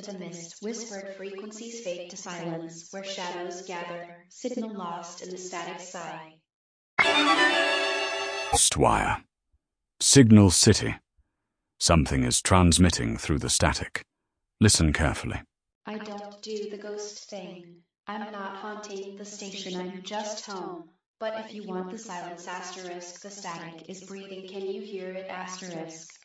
the mist, whispered frequencies fade to silence, where shadows gather, signal lost in the static sigh. Ghostwire. Signal City. Something is transmitting through the static. Listen carefully. I don't do the ghost thing. I'm not haunting the station, I'm just home. But if you want the silence asterisk, the static is breathing, can you hear it asterisk?